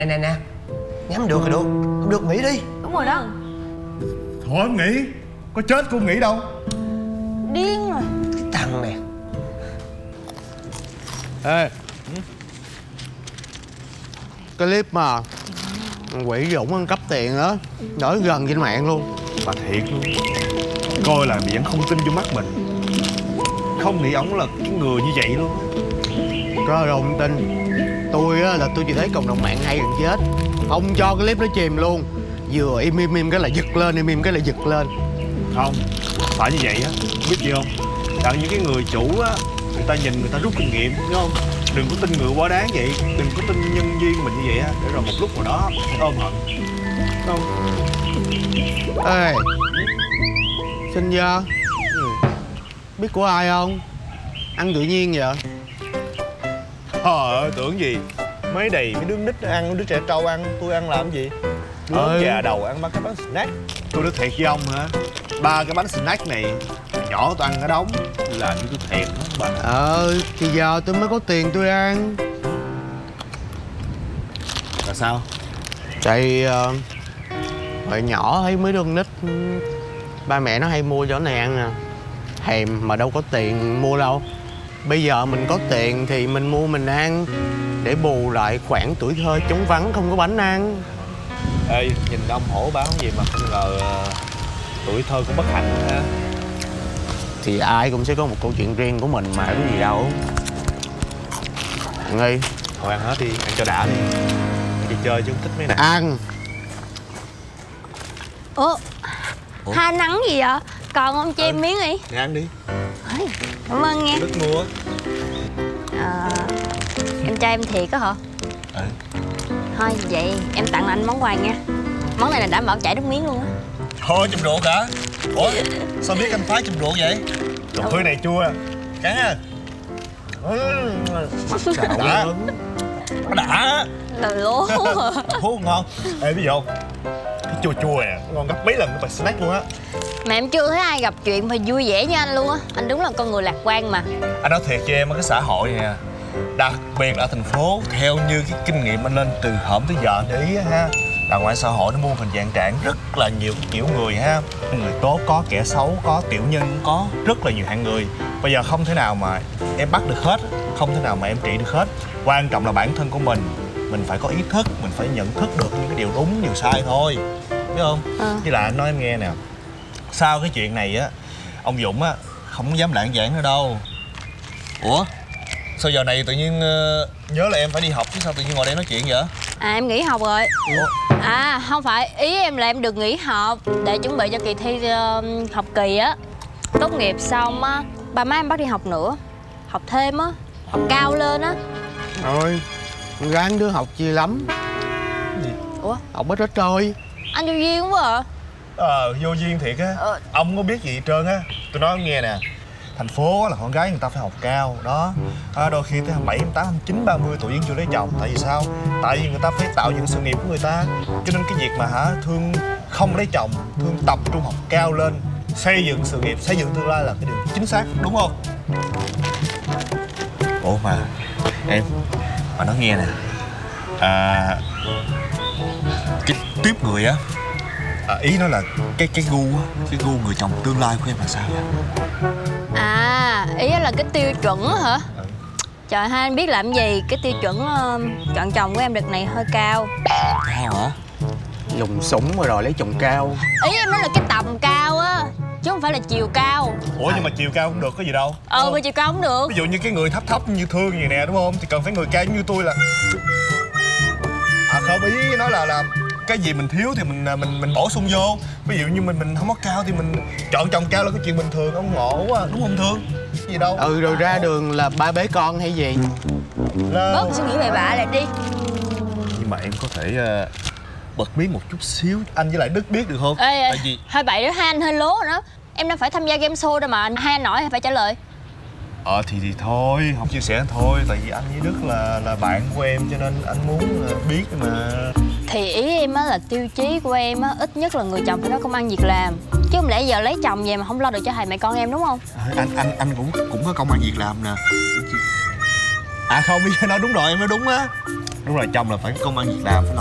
Nè, nhắm được rồi được, không được nghỉ đi. Đúng rồi đó. Thôi không nghỉ, có chết cũng nghỉ đâu. Điên rồi. Cái thằng này. Ê, cái clip mà quỷ Dũng ăn cắp tiền á, nổi gần trên mạng luôn. Mà thiệt luôn, coi là bị vẫn không tin vô mắt mình. Không nghĩ ổng là cái người như vậy luôn. Có đâu không tin. Tôi á là tôi chỉ thấy cộng đồng mạng hay gần chết. Ông cho cái clip nó chìm luôn. Vừa im cái là giật lên, im cái là giật lên. Không, phải như vậy á, biết gì không? Tại những cái người chủ á, người ta nhìn người ta rút kinh nghiệm, đúng không? Đừng có tin người quá đáng vậy, đừng có tin nhân viên mình như vậy á, để rồi một lúc nào đó ôm hận. Đúng không? Ê, xin giờ biết của ai không? Ăn tự nhiên vậy? Trời ơi, tưởng gì? Mấy đầy mấy đứa nít nó ăn, đứa trẻ trâu ăn, tôi ăn làm gì? Đứa già đầu ăn ba cái bánh snack. Tôi nói thiệt với ông hả? 3 cái bánh snack này nhỏ tôi ăn cả đống, làm như tôi thèm đó bà. Thì giờ tôi mới có tiền tôi ăn. Là sao? Tại hồi nhỏ thấy mấy đứa con nít ba mẹ nó hay mua cho này ăn nè, thèm mà đâu có tiền mua đâu. Bây giờ mình có tiền thì mình mua mình ăn để bù lại khoảng tuổi thơ trống vắng không có bánh ăn. Ê, nhìn ông hổ báo gì mà không ngờ tuổi thơ cũng bất hạnh ha. Thì ai cũng sẽ có một câu chuyện riêng của mình mà, có gì đâu. Nghi Thôi ăn hết đi, ăn cho đã đi. Đi chơi chứ không thích mấy này. ăn. Ủa? Ha nắng gì vậy? Còn không cho em miếng đi. Đi ăn đi. Cảm ơn nha. Đức mua. Em cho em thiệt á hả? Ừ. Thôi vậy em tặng anh món quà nha. Món này là đảm bảo chảy nước miếng luôn á. Thôi chùm rượu cả. Ủa, sao biết anh phái chùm rượu vậy? Rượu tươi này chua. Cắn ha. Đã. Nó đã. Là lố à. Hú ngon. Ê biết gì không? Cái chua chua nè, ngon gấp mấy lần cái bài snack luôn á. Mà em chưa thấy ai gặp chuyện mà vui vẻ như anh luôn á. Anh đúng là con người lạc quan mà. Anh nói thiệt cho em, cái xã hội này nè, đặc biệt là ở thành phố, theo như cái kinh nghiệm anh lên từ hổm tới giờ để ý ha, là ngoài xã hội nó muôn hình dạng trạng rất là nhiều kiểu người ha. Người tốt có, kẻ xấu có, tiểu nhân có, rất là nhiều hạng người. Bây giờ không thể nào mà em bắt được hết, không thể nào mà em trị được hết. Quan trọng là bản thân của mình phải có ý thức, mình phải nhận thức được những cái điều đúng, điều sai thôi, biết không? Với lại anh nói em nghe nè, sau cái chuyện này á, ông Dũng á không dám lạng giảng nữa đâu. Ủa? Sao giờ này tự nhiên nhớ là em phải đi học chứ sao tự nhiên ngồi đây nói chuyện vậy? À em nghỉ học rồi. Ủa? À không phải, ý em là em được nghỉ học để chuẩn bị cho kỳ thi học kỳ á. Tốt nghiệp xong á, ba má em bắt đi học nữa. Học thêm á, học cao lên á. Thôi, gán đứa học chi lắm. Gì? Ủa? Học ít ít thôi. Anh vô duyên quá à. Vô duyên thiệt á. Ông có biết gì hết trơn á. Tôi nói ông nghe nè, thành phố là con gái người ta phải học cao đó. Đôi khi tới 27, 28, 29, 30 tuổi vẫn chưa lấy chồng. Tại vì sao? Tại vì người ta phải tạo dựng sự nghiệp của người ta. Cho nên cái việc mà thương không lấy chồng, thương tập trung học cao lên, xây dựng sự nghiệp, xây dựng tương lai là cái điều chính xác, đúng không? Ủa mà em, mà nói nghe nè, cái tuyếp người á, ý nó là cái gu á, cái gu người chồng tương lai của em là sao vậy? À, ý là cái tiêu chuẩn á hả? Trời, hai anh biết làm gì? Cái tiêu chuẩn chọn chồng của em đợt này hơi cao. Cao hả? Dùng súng rồi lấy chồng cao. Ý em nói là cái tầm cao á, chứ không phải là chiều cao. Ủa nhưng mà chiều cao cũng được, có gì đâu. Mà chiều cao không được. Ví dụ như cái người thấp thấp như Thương vậy nè, đúng không? Thì cần phải người cao như tôi là... không, ý nói là cái gì mình thiếu thì mình bổ sung vô. Ví dụ như mình không có cao thì mình chọn chồng cao là cái chuyện bình thường, ông ngộ quá, đúng không Thương? Cái gì đâu. Rồi ra đường là ba bế con hay gì? Bớt suy nghĩ bậy bạ lại đi. Nhưng mà em có thể bật mí một chút xíu, anh với lại Đức biết được không? Ê, tại vì hơi bậy đó, hai anh hơi lố rồi đó. Em đang phải tham gia game show đâu mà hai anh nói phải trả lời. thì thôi, không chia sẻ thôi. Tại vì anh với Đức là bạn của em, cho nên anh muốn biết mà. Thì ý em á là tiêu chí của em á, ít nhất là người chồng phải có công ăn việc làm. Chứ không lẽ giờ lấy chồng về mà không lo được cho hai mẹ con em, đúng không? Anh cũng có công ăn việc làm nè. Không, bây giờ nói đúng rồi, em nói đúng á. Đúng rồi, chồng là phải công ăn việc làm, phải